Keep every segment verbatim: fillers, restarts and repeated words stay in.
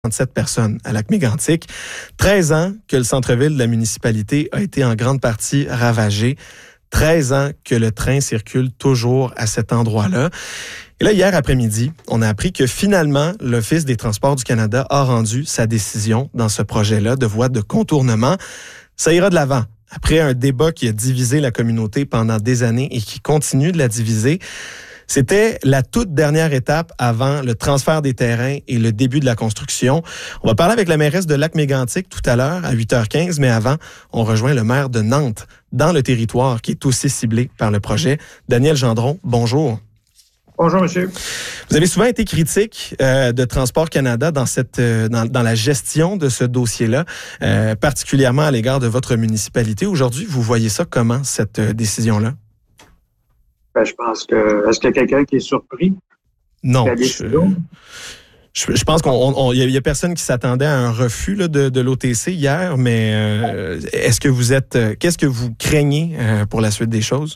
trente-sept personnes à Lac-Mégantic. treize ans que le centre-ville de la municipalité a été en grande partie ravagé. treize ans que le train circule toujours à cet endroit-là. Et là, hier après-midi, on a appris que finalement, l'Office des transports du Canada a rendu sa décision dans ce projet-là de voie de contournement. Ça ira de l'avant. Après un débat qui a divisé la communauté pendant des années et qui continue de la diviser, c'était la toute dernière étape avant le transfert des terrains et le début de la construction. On va parler avec la mairesse de Lac-Mégantic tout à l'heure à huit heures quinze, mais avant, on rejoint le maire de Nantes dans le territoire qui est aussi ciblé par le projet. Daniel Gendron, bonjour. Bonjour, monsieur. Vous avez souvent été critique euh, de Transport Canada dans cette euh, dans, dans la gestion de ce dossier-là, euh, particulièrement à l'égard de votre municipalité. Aujourd'hui, vous voyez ça comment, cette euh, décision-là? Ben, je pense que... Est-ce qu'il y a quelqu'un qui est surpris? Non. Je, je, je pense qu'on il y, y a personne qui s'attendait à un refus là, de, de l'O T C hier, mais euh, est-ce que vous êtes... Euh, qu'est-ce que vous craignez euh, pour la suite des choses?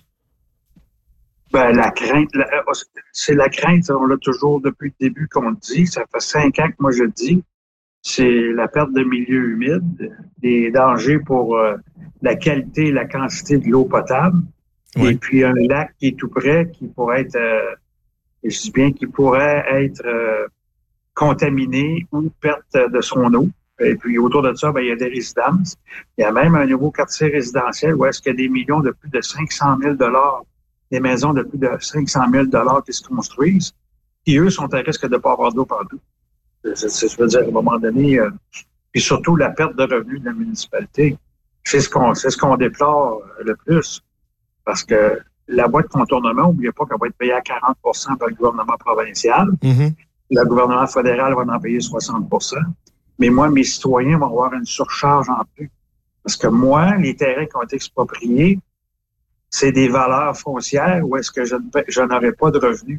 Ben, la crainte, la, c'est la crainte, on l'a toujours depuis le début qu'on le dit, ça fait cinq ans que moi je le dis, c'est la perte de milieux humides, des dangers pour euh, la qualité et la quantité de l'eau potable, oui. Et puis un lac qui est tout près, qui pourrait être, euh, je dis bien, qui pourrait être euh, contaminé ou perte de son eau. Et puis autour de ça, ben, il y a des résidences. Il y a même un nouveau quartier résidentiel où est-ce qu'il y a des millions de plus de cinq cent mille dollars des maisons de plus de cinq cent mille dollars qui se construisent, qui, eux, sont à risque de ne pas avoir d'eau partout. C'est, c'est, je veux dire, à un moment donné, euh, puis surtout la perte de revenus de la municipalité. C'est ce qu'on, c'est ce qu'on déplore le plus. Parce que la boîte de contournement, n'oubliez pas qu'elle va être payée à quarante pour cent par le gouvernement provincial. Mm-hmm. Le gouvernement fédéral va en payer soixante pour cent. Mais moi, mes citoyens vont avoir une surcharge en plus. Parce que moi, les terrains qui ont été expropriés, c'est des valeurs foncières où est-ce que je, je n'aurai pas de revenus.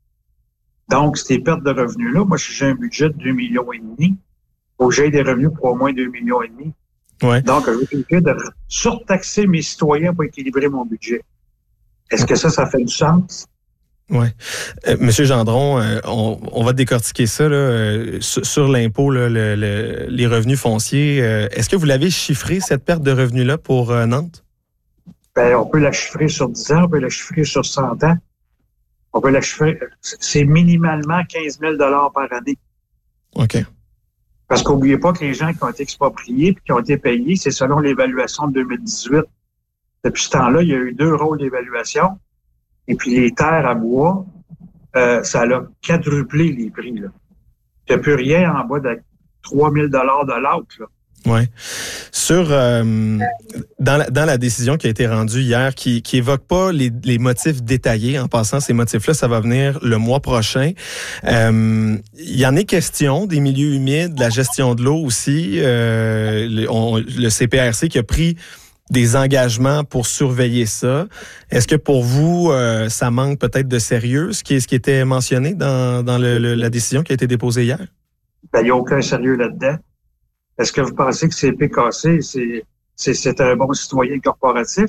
Donc, ces pertes de revenus-là, moi, si j'ai un budget de deux millions et demi, il faut que j'aie des revenus pour au moins deux millions et demi. Ouais. Donc, je vais être obligé de surtaxer mes citoyens pour équilibrer mon budget. Est-ce que ça, ça fait du sens? Oui. Euh, Monsieur Gendron, euh, on, on va décortiquer ça là, euh, sur, sur l'impôt, là, le, le, les revenus fonciers. Euh, est-ce que vous l'avez chiffré, cette perte de revenus-là, pour euh, Nantes? Ben, on peut la chiffrer sur dix ans, on peut la chiffrer sur cent ans. On peut la chiffrer, c'est minimalement quinze mille dollars par année. OK. Parce qu'oubliez pas que les gens qui ont été expropriés et qui ont été payés, c'est selon l'évaluation de deux mille dix-huit. Depuis ce temps-là, il y a eu deux rôles d'évaluation. Et puis les terres à bois, euh, ça a quadruplé les prix, là. Il n'y a plus rien en bas de trois mille dollars de l'autre, là. Oui. Sur euh, dans la dans la décision qui a été rendue hier, qui qui évoque pas les les motifs détaillés. En passant, ces motifs-là, ça va venir le mois prochain. Euh, il y en est question des milieux humides, de la gestion de l'eau aussi. Euh, le, on, le C P R C qui a pris des engagements pour surveiller ça. Est-ce que pour vous, euh, ça manque peut-être de sérieux, ce qui est ce qui était mentionné dans dans le, le, la décision qui a été déposée hier? Ben, il n'y a aucun sérieux là-dedans. Est-ce que vous pensez que C P K C, c'est, c'est, c'est un bon citoyen corporatif?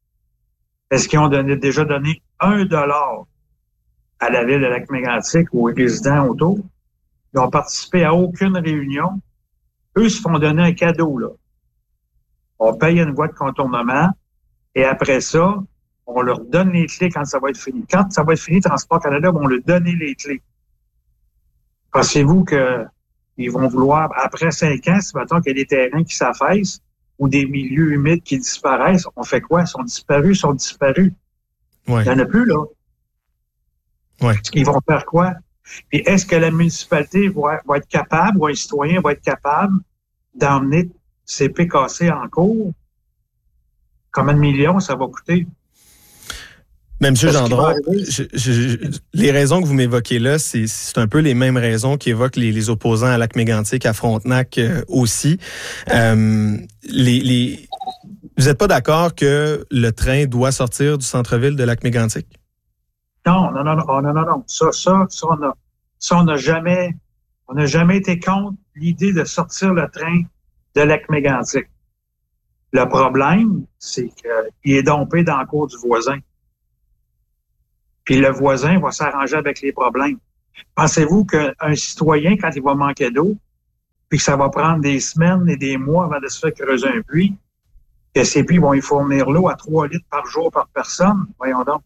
Est-ce qu'ils ont donné, déjà donné un dollar à la ville de Lac-Mégantic ou aux résidents autour? Ils n'ont participé à aucune réunion. Eux se font donner un cadeau, là. On paye une voie de contournement et après ça, on leur donne les clés quand ça va être fini. Quand ça va être fini, Transport Canada vont leur donner les clés. Pensez-vous que ils vont vouloir, après cinq ans, si mettons qu'il y a des terrains qui s'affaissent ou des milieux humides qui disparaissent, on fait quoi? Ils sont disparus, ils sont disparus. Ouais. Il n'y en a plus, là. Ouais. Ils vont faire quoi? Puis est-ce que la municipalité va, va être capable, ou un citoyen va être capable d'emmener C P K C en cours? Combien de millions ça va coûter? Mais M. Gendron, je, je, les raisons que vous m'évoquez là, c'est, c'est un peu les mêmes raisons qu'évoquent les, les opposants à Lac-Mégantic, à Frontenac euh, aussi. Euh, les, les, vous n'êtes pas d'accord que le train doit sortir du centre-ville de Lac-Mégantic? Non, non, non, non, non, non, non. Ça, ça, ça, on a, ça, on n'a jamais, on n'a jamais été contre l'idée de sortir le train de Lac-Mégantic. Le problème, c'est qu'il est dompé dans la cour du voisin. Puis le voisin va s'arranger avec les problèmes. Pensez-vous qu'un citoyen, quand il va manquer d'eau, puis que ça va prendre des semaines et des mois avant de se faire creuser un puits, que ces puits vont y fournir l'eau à trois litres par jour par personne, voyons donc.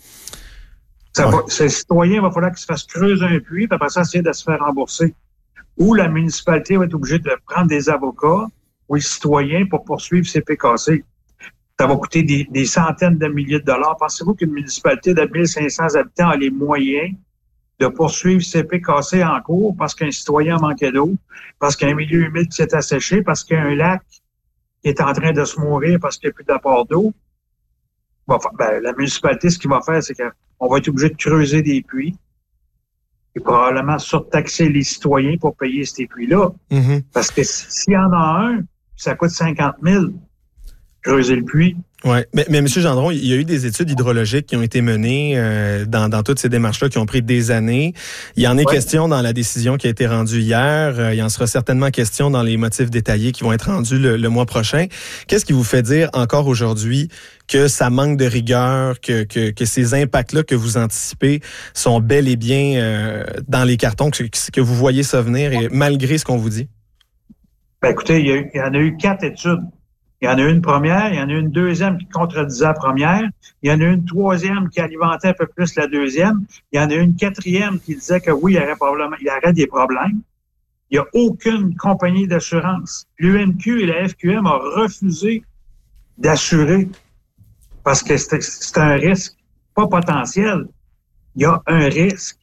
Ça ouais. va, ce citoyen, il va falloir qu'il se fasse creuser un puits, puis après ça, essayer de se faire rembourser. Ou la municipalité va être obligée de prendre des avocats ou les citoyens pour poursuivre C P K C. Ça va coûter des, des centaines de milliers de dollars. Pensez-vous qu'une municipalité de mille cinq cents habitants a les moyens de poursuivre C P K C en cours parce qu'un citoyen manquait d'eau, parce qu'un milieu humide s'est asséché, parce qu'il y a un lac qui est en train de se mourir parce qu'il n'y a plus d'apport d'eau? Ben, la municipalité, ce qu'il va faire, c'est qu'on va être obligé de creuser des puits et probablement surtaxer les citoyens pour payer ces puits-là. Mm-hmm. Parce que s'il y en a un, ça coûte cinquante mille, creuser le puits. Oui, mais, mais M. Gendron, il y a eu des études hydrologiques qui ont été menées euh, dans, dans toutes ces démarches-là qui ont pris des années. Il y en est ouais. question dans la décision qui a été rendue hier. Euh, il en sera certainement question dans les motifs détaillés qui vont être rendus le, le mois prochain. Qu'est-ce qui vous fait dire encore aujourd'hui que ça manque de rigueur, que, que, que ces impacts-là que vous anticipez sont bel et bien euh, dans les cartons, que, que vous voyez ça venir, et malgré ce qu'on vous dit? Ben écoutez, il y, a eu, il y en a eu quatre études. Il y en a une première, il y en a une deuxième qui contredisait la première, il y en a une troisième qui alimentait un peu plus la deuxième, il y en a une quatrième qui disait que oui, il y aurait, probablement, il y aurait des problèmes. Il n'y a aucune compagnie d'assurance. L'U M Q et la F Q M ont refusé d'assurer parce que c'est, c'est un risque, pas potentiel. Il y a un risque.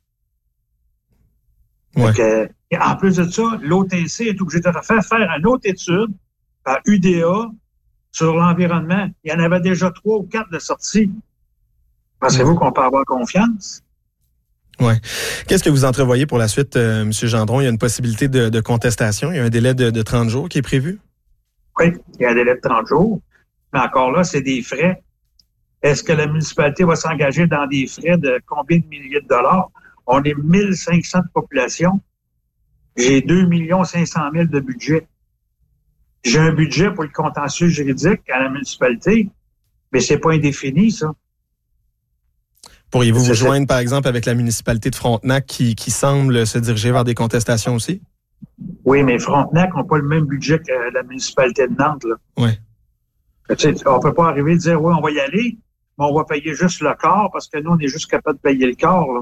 Ouais. Donc, euh, et en plus de ça, l'O T C est obligé de faire faire une autre étude par U D A sur l'environnement. Il y en avait déjà trois ou quatre de sorties. Pensez-vous qu'on peut avoir confiance? Oui. Qu'est-ce que vous entrevoyez pour la suite, euh, M. Gendron? Il y a une possibilité de, de contestation. Il y a un délai de, de trente jours qui est prévu? Oui, il y a un délai de trente jours. Mais encore là, c'est des frais. Est-ce que la municipalité va s'engager dans des frais de combien de milliers de dollars? On est mille cinq cents de population. J'ai deux millions cinq cent mille de budget. J'ai un budget pour le contentieux juridique à la municipalité, mais c'est pas indéfini, ça. Pourriez-vous vous joindre, par exemple, avec la municipalité de Frontenac qui, qui semble se diriger vers des contestations aussi? Oui, mais Frontenac n'a pas le même budget que la municipalité de Nantes, là. Oui. Tu sais, on peut pas arriver et dire, oui, on va y aller, mais on va payer juste le quart parce que nous, on est juste capable de payer le quart, là.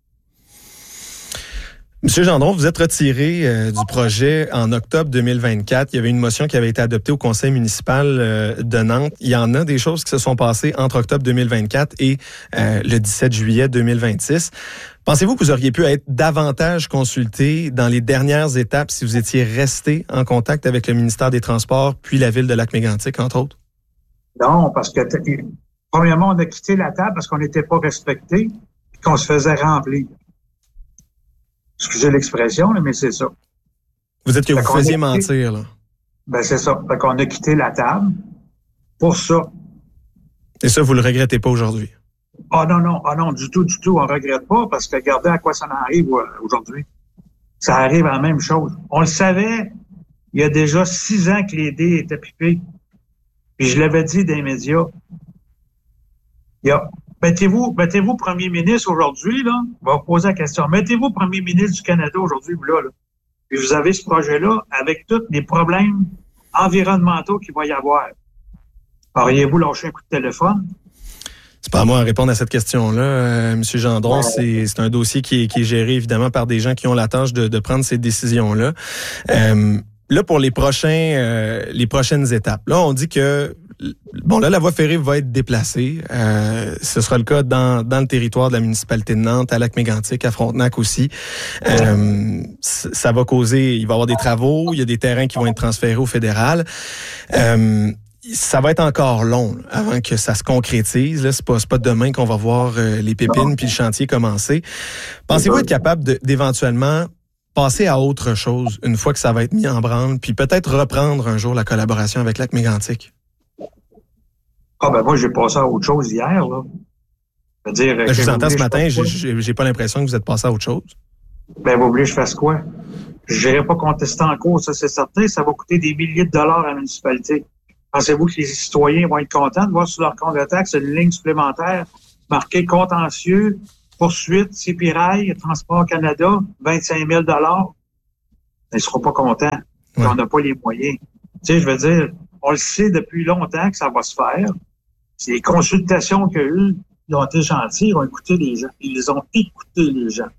Monsieur Gendron, vous êtes retiré euh, du projet en octobre deux mille vingt-quatre. Il y avait une motion qui avait été adoptée au conseil municipal euh, de Nantes. Il y en a des choses qui se sont passées entre octobre deux mille vingt-quatre et euh, le dix-sept juillet deux mille vingt-six. Pensez-vous que vous auriez pu être davantage consulté dans les dernières étapes si vous étiez resté en contact avec le ministère des Transports puis la ville de Lac-Mégantic, entre autres? Non, parce que premièrement, on a quitté la table parce qu'on n'était pas respecté et qu'on se faisait remplir. Excusez l'expression, mais c'est ça. Vous dites que vous faisiez mentir, là. Ben, c'est ça. Fait qu'on a quitté la table pour ça. Et ça, vous le regrettez pas aujourd'hui? Ah non, non, ah non, du tout, du tout. On regrette pas parce que regardez à quoi ça en arrive aujourd'hui. Ça arrive à la même chose. On le savait il y a déjà six ans que les dés étaient pipés. Puis je l'avais dit dans les médias. Il y a Mettez-vous, mettez-vous premier ministre aujourd'hui, là. On va vous poser la question. Mettez-vous premier ministre du Canada aujourd'hui, vous là, là. Puis vous avez ce projet-là avec tous les problèmes environnementaux qu'il va y avoir. Auriez-vous lâché un coup de téléphone? C'est pas à moi à répondre à cette question-là, euh, M. Gendron. Ouais. C'est, c'est un dossier qui est, qui est géré, évidemment, par des gens qui ont la tâche de, de prendre ces décisions-là. Euh, là, pour les prochains, euh, les prochaines étapes. Là, on dit que Bon, là, la voie ferrée va être déplacée. Euh, ce sera le cas dans, dans le territoire de la municipalité de Nantes, à Lac-Mégantic, à Frontenac aussi. Euh, ça va causer, il va y avoir des travaux, il y a des terrains qui vont être transférés au fédéral. Euh, ça va être encore long là, avant que ça se concrétise. Là, c'est pas, c'est pas demain qu'on va voir euh, les pépines puis le chantier commencer. Pensez-vous être capable de, d'éventuellement passer à autre chose une fois que ça va être mis en branle, puis peut-être reprendre un jour la collaboration avec Lac-Mégantic? Ah ben moi, j'ai passé à autre chose hier, là. Je veux dire, ben, je vous entends ce matin, j'ai, j'ai, j'ai pas l'impression que vous êtes passé à autre chose. Ben, vous voulez que je fasse quoi? Je n'irai pas contester en cours, ça c'est certain. Ça va coûter des milliers de dollars à la municipalité. Pensez-vous que les citoyens vont être contents de voir sur leur compte de taxe une ligne supplémentaire marquée contentieux, poursuite, C P R I, Transport Canada, vingt-cinq mille dollars? ils ne seront pas contents. Ouais. On n'a pas les moyens. Tu sais, je veux dire, on le sait depuis longtemps que ça va se faire. C'est les consultations qu'il y a eu, ils ont été gentils, ils ont écouté les gens. Ils ont écouté les gens.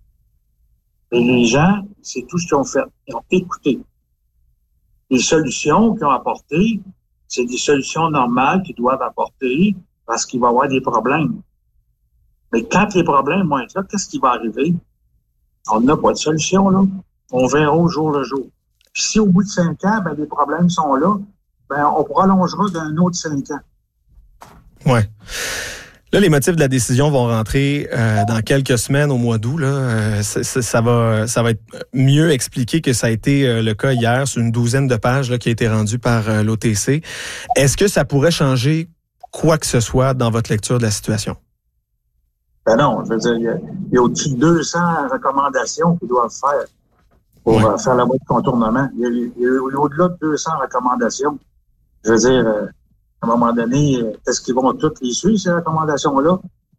Et les gens, c'est tout ce qu'ils ont fait. Ils ont écouté. Les solutions qu'ils ont apportées, c'est des solutions normales qu'ils doivent apporter parce qu'il va y avoir des problèmes. Mais quand les problèmes vont être là, qu'est-ce qui va arriver? On n'a pas de solution, là. On verra au jour le jour. Puis si au bout de cinq ans, ben, les problèmes sont là, ben, on prolongera d'un autre cinq ans. Ouais. Là, les motifs de la décision vont rentrer euh, dans quelques semaines, au mois d'août. Là, euh, ça, ça, va, ça va être mieux expliqué que ça a été euh, le cas hier. C'est une douzaine de pages là, qui a été rendue par euh, l'O T C. Est-ce que ça pourrait changer quoi que ce soit dans votre lecture de la situation? Ben non, je veux dire, il y a, il y a au-dessus de deux cents recommandations qu'ils doivent faire pour ouais. euh, faire la voie de contournement. Il y a, il y a au-delà de deux cents recommandations. Je veux dire, euh, à un moment donné, est-ce qu'ils vont toutes les suivre, ces recommandations-là?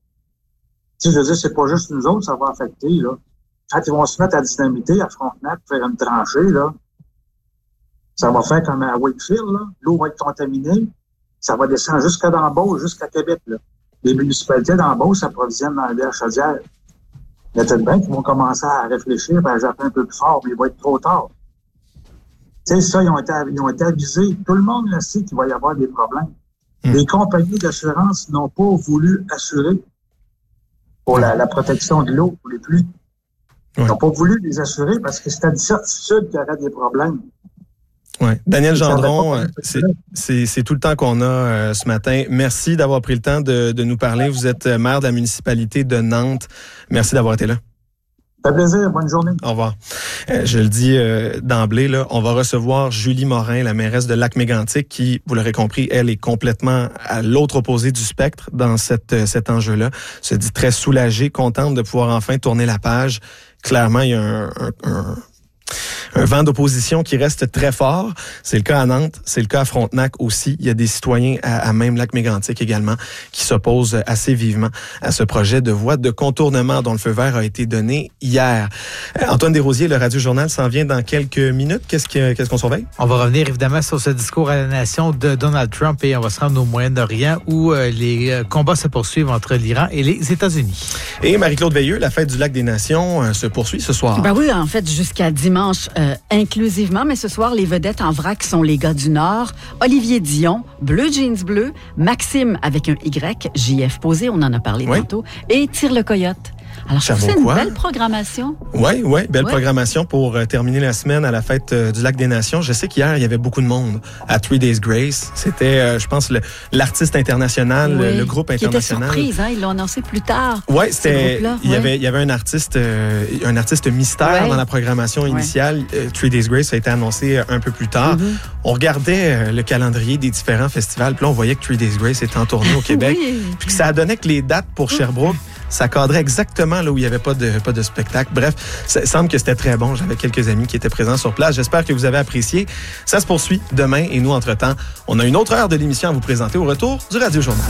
Tu sais, je veux dire, c'est pas juste nous autres, ça va affecter, là. Quand ils vont se mettre à dynamiter, à Frontenac, faire une tranchée, là, ça va faire comme à Wakefield, là. L'eau va être contaminée. Ça va descendre jusqu'à d'en bas, jusqu'à Québec, là. Les municipalités d'en bas s'approvisionnent dans la chaudière. Il y a peut-être bien qui vont commencer à réfléchir, à japper un peu plus fort, mais il va être trop tard. Tu sais, ça, ils ont, été, ils ont été avisés. Tout le monde le sait qu'il va y avoir des problèmes. Mmh. Les compagnies d'assurance n'ont pas voulu assurer pour la, la protection de l'eau, pour les pluies. Ils n'ont pas voulu les assurer parce que c'était une certitude qu'il y aurait des problèmes. Ouais. Daniel Gendron, c'est, c'est, c'est tout le temps qu'on a euh, ce matin. Merci d'avoir pris le temps de, de nous parler. Vous êtes maire de la municipalité de Nantes. Merci d'avoir été là. Ça fait plaisir. Bonne journée. Au revoir. Euh, je le dis euh, d'emblée, là, on va recevoir Julie Morin, la mairesse de Lac-Mégantic, qui, vous l'aurez compris, elle est complètement à l'autre opposé du spectre dans cette, cet enjeu-là. Se dit très soulagée, contente de pouvoir enfin tourner la page. Clairement, il y a un... un, un Un vent d'opposition qui reste très fort. C'est le cas à Nantes, c'est le cas à Frontenac aussi. Il y a des citoyens à, à même Lac-Mégantic également qui s'opposent assez vivement à ce projet de voie de contournement dont le feu vert a été donné hier. Euh, Antoine Desrosiers, le Radio-Journal s'en vient dans quelques minutes. Qu'est-ce, que, qu'est-ce qu'on surveille? On va revenir évidemment sur ce discours à la nation de Donald Trump et on va se rendre au Moyen-Orient où euh, les combats se poursuivent entre l'Iran et les États-Unis. Et Marie-Claude Veilleux, la fête du Lac des Nations euh, se poursuit ce soir. Ben oui, en fait, jusqu'à dimanche. Euh, inclusivement, mais ce soir, les vedettes en vrac sont les gars du Nord, Olivier Dion, Bleu Jeans Bleu, Maxime avec un Y, J F posé, on en a parlé oui. tantôt, et Tire le Coyote. Alors, je trouve que c'est une belle programmation. Oui, oui, belle ouais. programmation pour euh, terminer la semaine à la fête euh, du Lac des Nations. Je sais qu'hier, il y avait beaucoup de monde à Three Days Grace. C'était, euh, je pense, le, l'artiste international, oui. le, le groupe international. Qui était surprise, hein? Ils l'ont annoncé plus tard. Oui, c'était. Il y, ouais. avait, il y avait un artiste, euh, un artiste mystère ouais. dans la programmation initiale. Ouais. Euh, Three Days Grace a été annoncé un peu plus tard. Mm-hmm. On regardait euh, le calendrier des différents festivals, puis là, on voyait que Three Days Grace était en tournée au Québec. oui. Puis que ça donnait que les dates pour Sherbrooke, ça cadrait exactement là où il n'y avait pas de, pas de spectacle. Bref, ça semble que c'était très bon. J'avais quelques amis qui étaient présents sur place. J'espère que vous avez apprécié. Ça se poursuit demain et nous, entre-temps, on a une autre heure de l'émission à vous présenter au retour du Radio-Journal.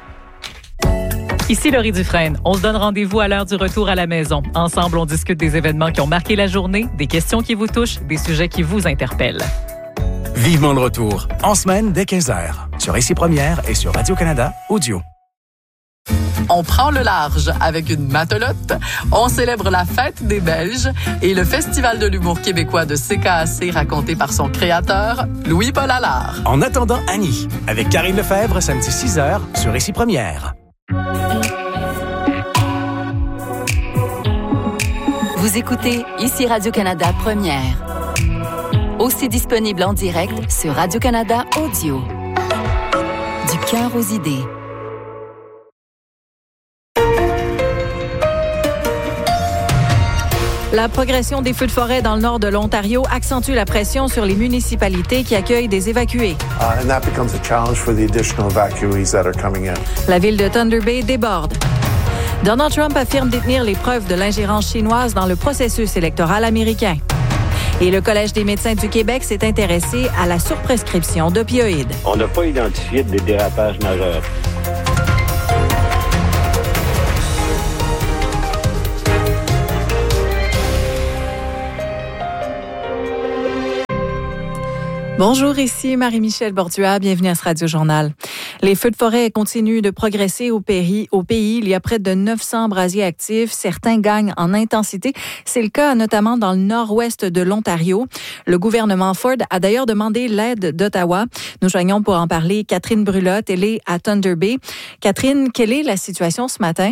Ici Laurie Dufresne. On se donne rendez-vous à l'heure du retour à la maison. Ensemble, on discute des événements qui ont marqué la journée, des questions qui vous touchent, des sujets qui vous interpellent. Vivement le retour, en semaine dès quinze heures, sur Ici Première et sur Radio-Canada Audio. On prend le large avec une matelote, on célèbre la fête des Belges et le Festival de l'humour québécois de C K A C raconté par son créateur, Louis-Paul Allard. En attendant Annie, avec Karine Lefebvre, samedi six heures, sur Ici Première. Vous écoutez Ici Radio-Canada Première. Aussi disponible en direct sur Radio-Canada Audio. Du cœur aux idées. La progression des feux de forêt dans le nord de l'Ontario accentue la pression sur les municipalités qui accueillent des évacués. Uh, and that becomes a challenge for the additional evacuees that are coming in. La ville de Thunder Bay déborde. Donald Trump affirme détenir les preuves de l'ingérence chinoise dans le processus électoral américain. Et le Collège des médecins du Québec s'est intéressé à la surprescription d'opioïdes. On n'a pas identifié de dérapage majeur. Bonjour, ici Marie-Michel Borduas. Bienvenue à ce Radio-Journal. Les feux de forêt continuent de progresser au pays. Au pays, il y a près de neuf cents brasiers actifs. Certains gagnent en intensité. C'est le cas notamment dans le nord-ouest de l'Ontario. Le gouvernement Ford a d'ailleurs demandé l'aide d'Ottawa. Nous joignons pour en parler Catherine Brulotte. Elle est à Thunder Bay. Catherine, quelle est la situation ce matin?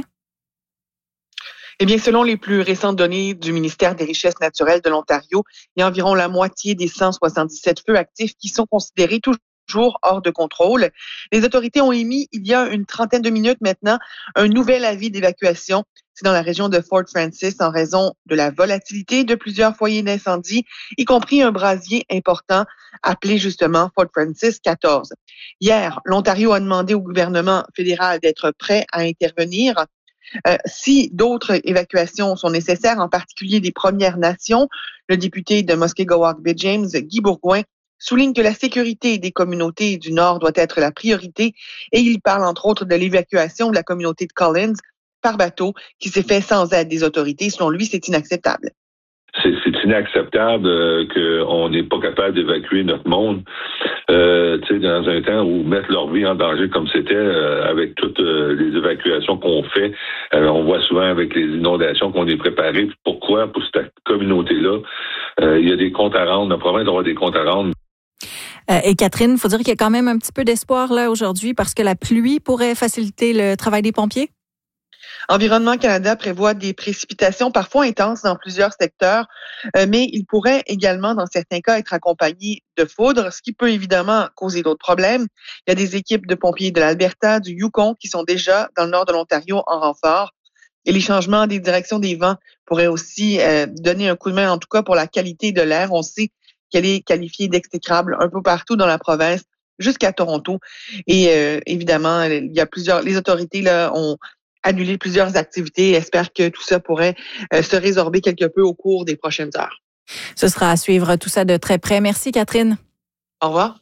Eh bien, selon les plus récentes données du ministère des Richesses naturelles de l'Ontario, il y a environ la moitié des cent soixante-dix-sept feux actifs qui sont considérés toujours hors de contrôle. Les autorités ont émis, il y a une trentaine de minutes maintenant, un nouvel avis d'évacuation. C'est dans la région de Fort Francis en raison de la volatilité de plusieurs foyers d'incendie, y compris un brasier important appelé justement Fort Francis quatorze. Hier, l'Ontario a demandé au gouvernement fédéral d'être prêt à intervenir. Euh, si d'autres évacuations sont nécessaires, en particulier des Premières Nations, le député de Muskegowuk-Bay James, Guy Bourgouin, souligne que la sécurité des communautés du Nord doit être la priorité et il parle entre autres de l'évacuation de la communauté de Collins par bateau qui s'est fait sans aide des autorités. Selon lui, c'est inacceptable. C'est, c'est inacceptable euh, qu'on n'est pas capable d'évacuer notre monde, euh, tu sais, dans un temps où mettre leur vie en danger comme c'était euh, avec toutes euh, les évacuations qu'on fait. Euh, on voit souvent avec les inondations qu'on est préparé. Pourquoi? Pour cette communauté-là, euh, il y a des comptes à rendre. La province doit avoir des comptes à rendre. Euh, et Catherine, il faut dire qu'il y a quand même un petit peu d'espoir là aujourd'hui parce que la pluie pourrait faciliter le travail des pompiers? Environnement Canada prévoit des précipitations parfois intenses dans plusieurs secteurs, euh, mais il pourrait également, dans certains cas, être accompagné de foudre, ce qui peut évidemment causer d'autres problèmes. Il y a des équipes de pompiers de l'Alberta, du Yukon, qui sont déjà dans le nord de l'Ontario en renfort. Et les changements des directions des vents pourraient aussi euh, donner un coup de main, en tout cas pour la qualité de l'air. On sait qu'elle est qualifiée d'exécrable un peu partout dans la province, jusqu'à Toronto. Et euh, évidemment, il y a plusieurs, les autorités là ont annulé plusieurs activités et espèrent que tout ça pourrait euh, se résorber quelque peu au cours des prochaines heures. Ce sera à suivre tout ça de très près. Merci, Catherine. Au revoir.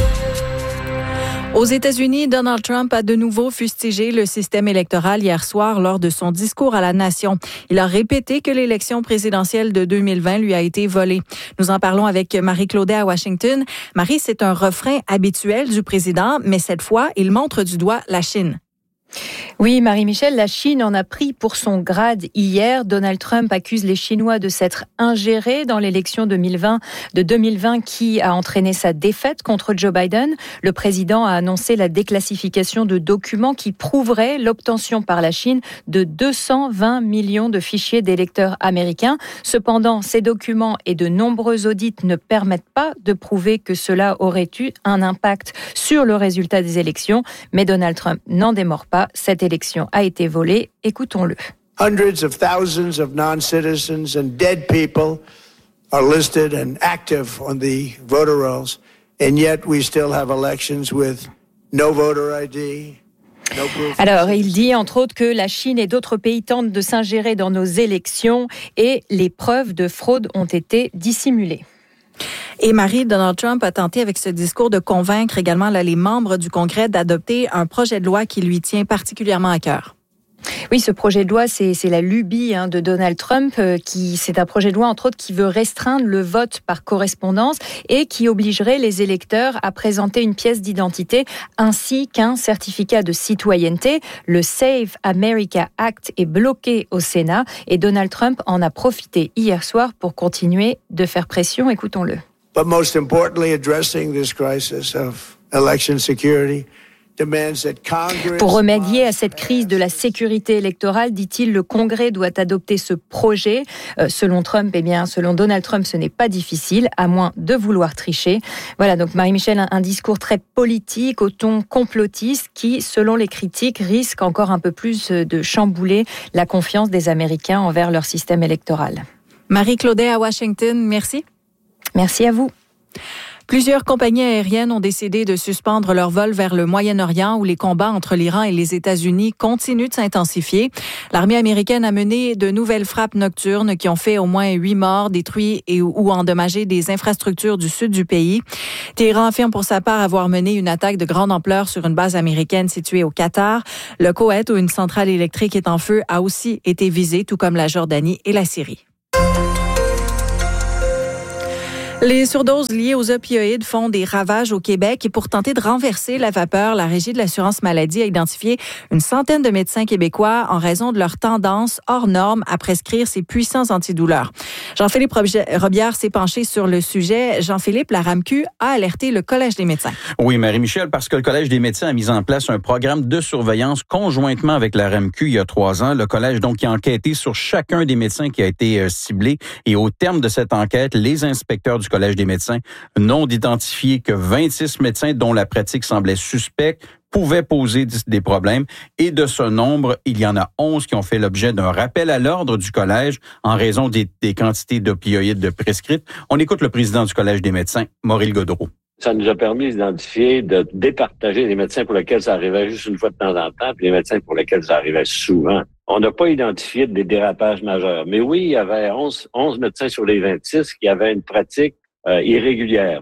Aux États-Unis, Donald Trump a de nouveau fustigé le système électoral hier soir lors de son discours à la nation. Il a répété que l'élection présidentielle de deux mille vingt lui a été volée. Nous en parlons avec Marie-Claudet à Washington. Marie, c'est un refrain habituel du président, mais cette fois, il montre du doigt la Chine. Oui, Marie-Michel, la Chine en a pris pour son grade hier. Donald Trump accuse les Chinois de s'être ingérés dans l'élection deux mille vingt, de deux mille vingt qui a entraîné sa défaite contre Joe Biden. Le président a annoncé la déclassification de documents qui prouveraient l'obtention par la Chine de deux cent vingt millions de fichiers d'électeurs américains. Cependant, ces documents et de nombreux audits ne permettent pas de prouver que cela aurait eu un impact sur le résultat des élections. Mais Donald Trump n'en démord pas. Cette élection a été volée. Écoutons-le. Hundreds of thousands of non-citizens and dead people are listed and active on the voter rolls, and yet we still have elections with no voter I D. Alors, il dit entre autres que la Chine et d'autres pays tentent de s'ingérer dans nos élections et les preuves de fraude ont été dissimulées. Et Marie, Donald Trump a tenté avec ce discours de convaincre également là, les membres du Congrès d'adopter un projet de loi qui lui tient particulièrement à cœur. Oui, ce projet de loi, c'est, c'est la lubie hein, de Donald Trump. Euh, qui, c'est un projet de loi, entre autres, qui veut restreindre le vote par correspondance et qui obligerait les électeurs à présenter une pièce d'identité ainsi qu'un certificat de citoyenneté. Le Save America Act est bloqué au Sénat et Donald Trump en a profité hier soir pour continuer de faire pression. Écoutons-le. But most importantly, addressing this crisis of election security. Pour remédier à cette crise de la sécurité électorale, dit-il, le Congrès doit adopter ce projet. Euh, selon Trump, eh bien, selon Donald Trump, ce n'est pas difficile, à moins de vouloir tricher. Voilà, donc Marie-Michel, un, un discours très politique, au ton complotiste, qui, selon les critiques, risque encore un peu plus de chambouler la confiance des Américains envers leur système électoral. Marie-Claudet à Washington, merci. Merci à vous. Plusieurs compagnies aériennes ont décidé de suspendre leurs vols vers le Moyen-Orient où les combats entre l'Iran et les États-Unis continuent de s'intensifier. L'armée américaine a mené de nouvelles frappes nocturnes qui ont fait au moins huit morts, détruit et ou endommagé des infrastructures du sud du pays. Téhéran affirme pour sa part avoir mené une attaque de grande ampleur sur une base américaine située au Qatar. Le Koweït, où une centrale électrique est en feu, a aussi été visé, tout comme la Jordanie et la Syrie. Les surdoses liées aux opioïdes font des ravages au Québec et pour tenter de renverser la vapeur, la Régie de l'assurance maladie a identifié une centaine de médecins québécois en raison de leur tendance hors norme à prescrire ces puissants antidouleurs. Jean-Philippe Robillard s'est penché sur le sujet. Jean-Philippe, la R A M Q a alerté le Collège des médecins. Oui, Marie-Michel, parce que le Collège des médecins a mis en place un programme de surveillance conjointement avec la R A M Q il y a trois ans. Le Collège, donc, qui a enquêté sur chacun des médecins qui a été euh, ciblé. Et au terme de cette enquête, les inspecteurs du Collège des médecins n'ont identifié que vingt-six médecins dont la pratique semblait suspecte, pouvaient poser des problèmes. Et de ce nombre, il y en a onze qui ont fait l'objet d'un rappel à l'ordre du Collège en raison des, des quantités d'opioïdes de prescrites. On écoute le président du Collège des médecins, Maurice Gaudreau. Ça nous a permis d'identifier, de départager les médecins pour lesquels ça arrivait juste une fois de temps en temps, puis les médecins pour lesquels ça arrivait souvent. On n'a pas identifié des dérapages majeurs. Mais oui, il y avait onze, onze médecins sur les vingt-six qui avaient une pratique euh, irrégulière.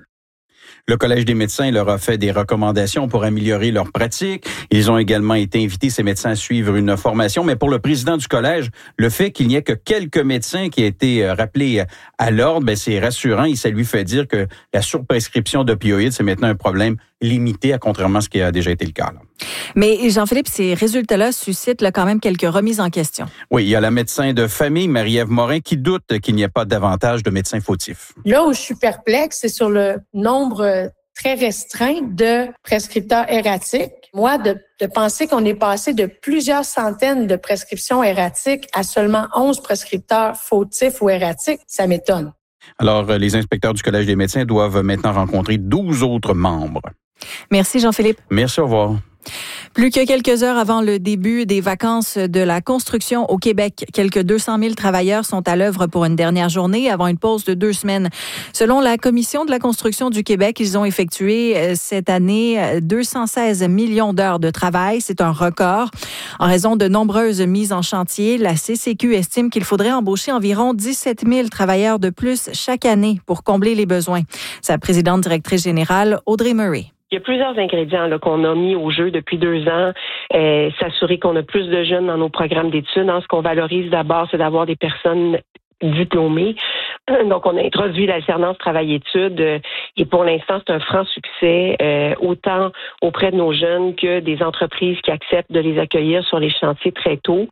Le Collège des médecins leur a fait des recommandations pour améliorer leur pratique. Ils ont également été invités, ces médecins, à suivre une formation. Mais pour le président du Collège, le fait qu'il n'y ait que quelques médecins qui aient été rappelés à l'ordre, ben c'est rassurant et ça lui fait dire que la surprescription d'opioïdes, c'est maintenant un problème limité, à contrairement à ce qui a déjà été le cas. Là. Mais Jean-Philippe, ces résultats-là suscitent là, quand même quelques remises en question. Oui, il y a la médecin de famille, Marie-Ève Morin, qui doute qu'il n'y ait pas davantage de médecins fautifs. Là où je suis perplexe, c'est sur le nombre très restreint de prescripteurs erratiques. Moi, de, de penser qu'on est passé de plusieurs centaines de prescriptions erratiques à seulement onze prescripteurs fautifs ou erratiques, ça m'étonne. Alors, les inspecteurs du Collège des médecins doivent maintenant rencontrer douze autres membres. Merci Jean-Philippe. Merci, au revoir. Plus que quelques heures avant le début des vacances de la construction au Québec, quelques deux cent mille travailleurs sont à l'œuvre pour une dernière journée avant une pause de deux semaines. Selon la Commission de la construction du Québec, ils ont effectué cette année deux cent seize millions d'heures de travail. C'est un record. En raison de nombreuses mises en chantier, la C C Q estime qu'il faudrait embaucher environ dix-sept mille travailleurs de plus chaque année pour combler les besoins. Sa présidente directrice générale, Audrey Murray. Il y a plusieurs ingrédients là, qu'on a mis au jeu depuis deux ans. Euh, s'assurer qu'on a plus de jeunes dans nos programmes d'études. Hein. Ce qu'on valorise d'abord, c'est d'avoir des personnes diplômées. Donc, on a introduit l'alternance travail-études euh, et pour l'instant, c'est un franc succès, euh, autant auprès de nos jeunes que des entreprises qui acceptent de les accueillir sur les chantiers très tôt.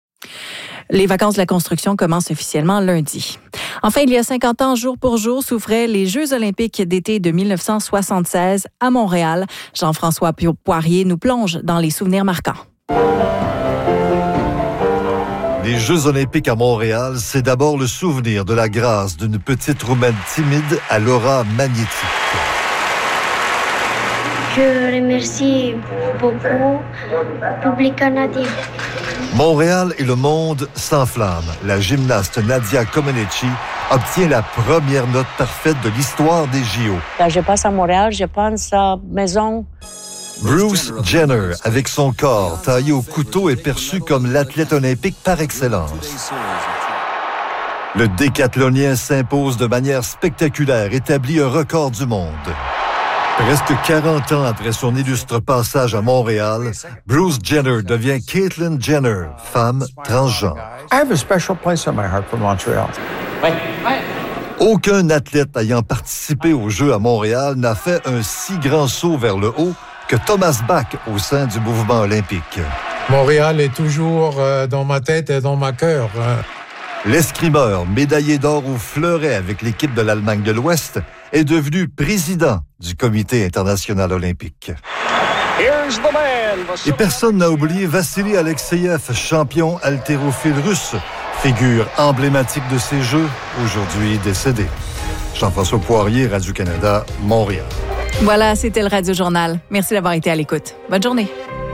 Les vacances de la construction commencent officiellement lundi. Enfin, il y a cinquante ans, jour pour jour, s'ouvraient les Jeux olympiques d'été de dix-neuf cent soixante-seize à Montréal. Jean-François Poirier nous plonge dans les souvenirs marquants. Les Jeux olympiques à Montréal, c'est d'abord le souvenir de la grâce d'une petite Roumaine timide à l'aura magnétique. Je remercie beaucoup le public canadien. Montréal et le monde s'enflamment. La gymnaste Nadia Comaneci obtient la première note parfaite de l'histoire des J O. Quand je passe à Montréal, je pense à maison. Bruce Jenner, avec son corps taillé au couteau, est perçu comme l'athlète olympique par excellence. Le décathlonien s'impose de manière spectaculaire, établit un record du monde. Presque quarante ans après son illustre passage à Montréal, Bruce Jenner devient Caitlyn Jenner, femme transgenre. I have a special place in my heart for Montreal. Aucun athlète ayant participé aux Jeux à Montréal n'a fait un si grand saut vers le haut que Thomas Bach au sein du mouvement olympique. Montréal est toujours euh, dans ma tête et dans ma cœur. Hein. L'escrimeur, médaillé d'or au fleuret avec l'équipe de l'Allemagne de l'Ouest, est devenu président du Comité international olympique. Et personne n'a oublié Vassili Alexeyev, champion haltérophile russe, figure emblématique de ces Jeux, aujourd'hui décédé. Jean-François Poirier, Radio-Canada, Montréal. Voilà, c'était le Radio Journal. Merci d'avoir été à l'écoute. Bonne journée.